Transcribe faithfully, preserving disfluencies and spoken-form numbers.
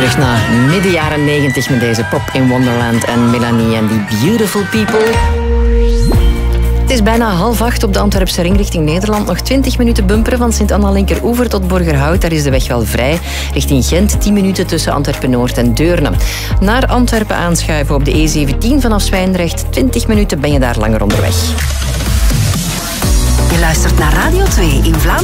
terug naar midden jaren negentig met deze Pop in Wonderland en Melanie en die Beautiful People. Het is bijna half acht op de Antwerpse ring richting Nederland. Nog twintig minuten bumperen van Sint-Anna-Linkeroever tot Borgerhout. Daar is de weg wel vrij. Richting Gent tien minuten tussen Antwerpen-Noord en Deurne. Naar Antwerpen aanschuiven op de E zeventien vanaf Zwijndrecht. twintig minuten ben je daar langer onderweg. Je luistert naar Radio twee in Vlaanderen.